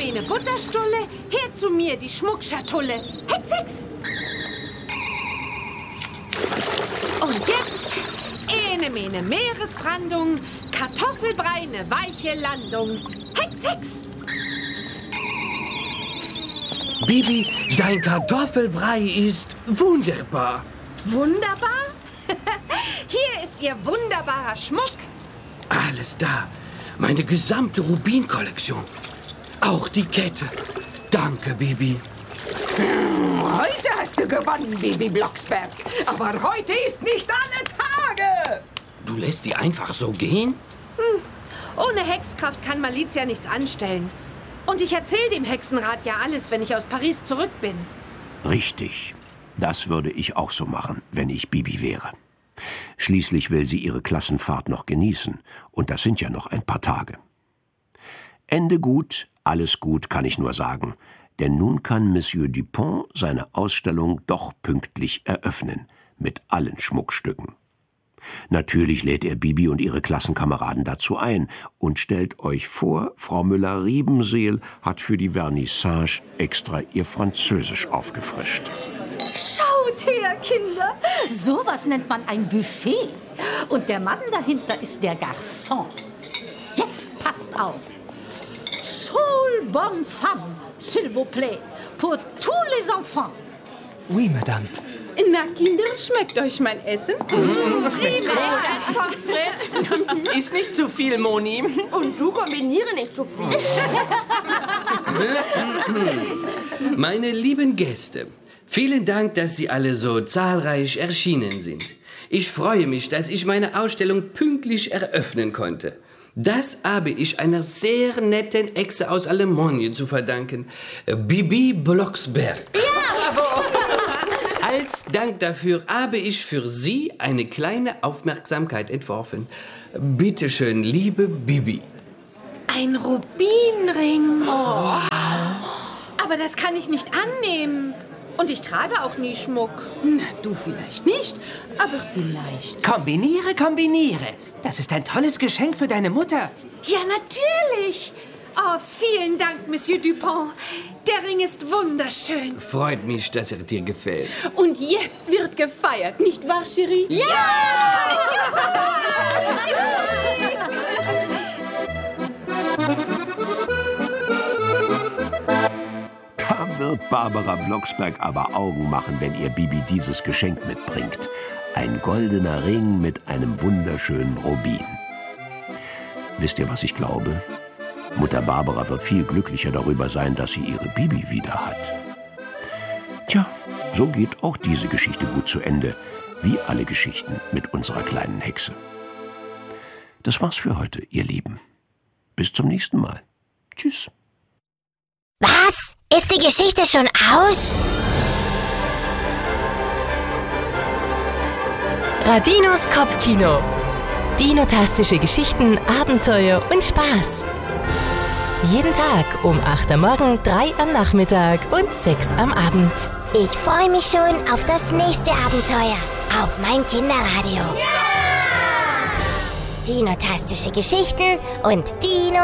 meine Butterstulle, her zu mir die Schmuckschatulle. Hex, Hex! Und jetzt, mene Meeresbrandung, Kartoffelbrei, ne weiche Landung. Hex, Hex! Bibi, dein Kartoffelbrei ist wunderbar. Wunderbar? Hier ist Ihr wunderbarer Schmuck. Alles da. Meine gesamte Rubin-Kollektion. Auch die Kette. Danke, Bibi. Heute hast du gewonnen, Bibi Blocksberg. Aber heute ist nicht alle Tage. Du lässt sie einfach so gehen? Ohne Hexkraft kann Malizia nichts anstellen. Und ich erzähle dem Hexenrat ja alles, wenn ich aus Paris zurück bin. Richtig. Das würde ich auch so machen, wenn ich Bibi wäre. Schließlich will sie ihre Klassenfahrt noch genießen. Und das sind ja noch ein paar Tage. Ende gut, alles gut, kann ich nur sagen. Denn nun kann Monsieur Dupont seine Ausstellung doch pünktlich eröffnen. Mit allen Schmuckstücken. Natürlich lädt er Bibi und ihre Klassenkameraden dazu ein. Und stellt euch vor, Frau Müller-Riebenseel hat für die Vernissage extra ihr Französisch aufgefrischt. Schaut her, Kinder. Sowas nennt man ein Buffet. Und der Mann dahinter ist der Garçon. Jetzt passt auf. Soul bonne femme, s'il vous plaît, pour tous les enfants. Oui, Madame. Na, Kinder, schmeckt euch mein Essen? Ist nicht zu viel, Moni. Und du kombiniere nicht zu viel. Meine lieben Gäste, vielen Dank, dass Sie alle so zahlreich erschienen sind. Ich freue mich, dass ich meine Ausstellung pünktlich eröffnen konnte. Das habe ich einer sehr netten Hexe aus Allemagne zu verdanken, Bibi Blocksberg. Ja! Als Dank dafür habe ich für Sie eine kleine Aufmerksamkeit entworfen. Bitte schön, liebe Bibi. Ein Rubinring. Oh. Aber das kann ich nicht annehmen. Und ich trage auch nie Schmuck. Na, du vielleicht nicht, aber vielleicht. Kombiniere. Das ist ein tolles Geschenk für deine Mutter. Ja, natürlich. Oh, vielen Dank, Monsieur Dupont. Der Ring ist wunderschön. Freut mich, dass er dir gefällt. Und jetzt wird gefeiert, nicht wahr, Chérie? Ja! Da wird Barbara Blocksberg aber Augen machen, wenn ihr Bibi dieses Geschenk mitbringt. Ein goldener Ring mit einem wunderschönen Rubin. Wisst ihr, was ich glaube? Mutter Barbara wird viel glücklicher darüber sein, dass sie ihre Bibi wieder hat. Tja, so geht auch diese Geschichte gut zu Ende, wie alle Geschichten mit unserer kleinen Hexe. Das war's für heute, ihr Lieben. Bis zum nächsten Mal. Tschüss. Was? Ist die Geschichte schon aus? Radinos Kopfkino. Dinotastische Geschichten, Abenteuer und Spaß. Jeden Tag um 8 am Morgen, 3 am Nachmittag und 6 am Abend. Ich freue mich schon auf das nächste Abenteuer. Auf mein Kinderradio. Ja! Dinotastische Geschichten und Dino